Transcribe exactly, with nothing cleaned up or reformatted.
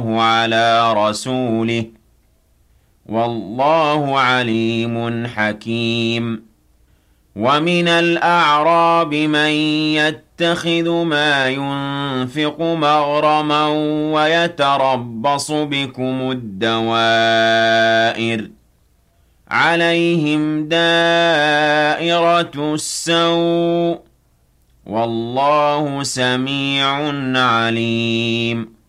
على رسوله والله عليم حكيم ومن الأعراب من يتخذ ما ينفق مغرما ويتربص بكم الدوائر عليهم دائرة السوء والله سميع عليم